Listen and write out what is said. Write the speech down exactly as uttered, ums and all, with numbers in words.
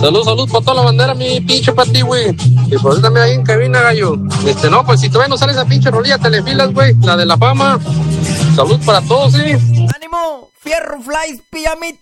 Salud, salud para toda la bandera, mi pinche para ti, güey. Y por eso también ahí en cabina, gallo. Este, no, pues si todavía no sale esa pinche rolilla, telefilas, güey, la de la fama. Salud para todos, sí. ¡Ánimo! ¡Fierro, flies, pijamita!